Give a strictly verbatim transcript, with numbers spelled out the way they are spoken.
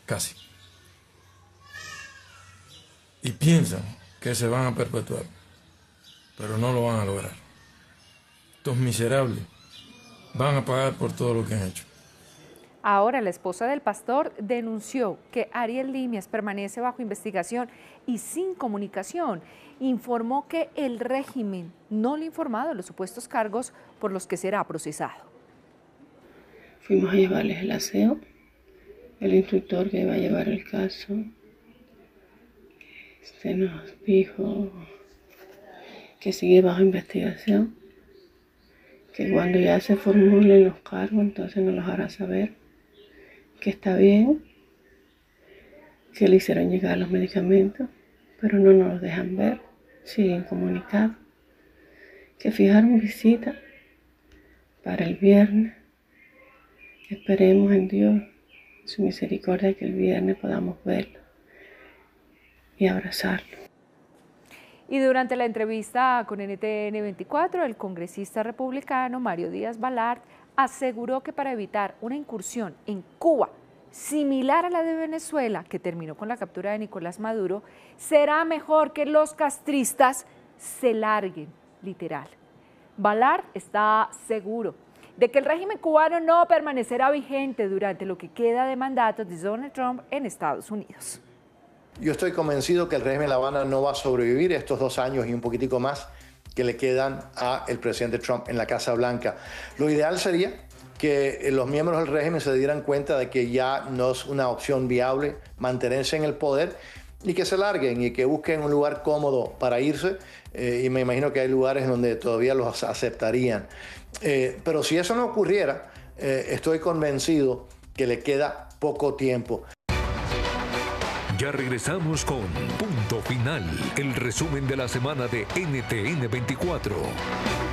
casi. Y piensan que se van a perpetuar, pero no lo van a lograr. Estos miserables van a pagar por todo lo que han hecho. Ahora, la esposa del pastor denunció que Ariel Limias permanece bajo investigación y sin comunicación. Informó que el régimen no le ha informado de los supuestos cargos por los que será procesado. Fuimos a llevarles el aseo. El instructor que iba a llevar el caso este, nos dijo que sigue bajo investigación, que cuando ya se formulen los cargos, entonces nos los hará saber, que está bien, que le hicieron llegar los medicamentos, pero no nos los dejan ver, siguen comunicados, que fijaron visita para el viernes. Esperemos en Dios, su misericordia, que el viernes podamos verlo y abrazarlo. Y durante la entrevista con N T N veinticuatro, el congresista republicano Mario Díaz Balart aseguró que para evitar una incursión en Cuba similar a la de Venezuela, que terminó con la captura de Nicolás Maduro, será mejor que los castristas se larguen, literal. Balart está seguro de que el régimen cubano no permanecerá vigente durante lo que queda de mandato de Donald Trump en Estados Unidos. Yo estoy convencido que el régimen de La Habana no va a sobrevivir estos dos años y un poquitico más que le quedan al presidente Trump en la Casa Blanca. Lo ideal sería que los miembros del régimen se dieran cuenta de que ya no es una opción viable mantenerse en el poder y que se larguen y que busquen un lugar cómodo para irse. Eh, y me imagino que hay lugares donde todavía los aceptarían. Eh, pero si eso no ocurriera, eh, estoy convencido que le queda poco tiempo. Ya regresamos con Punto Final, el resumen de la semana de N T N veinticuatro.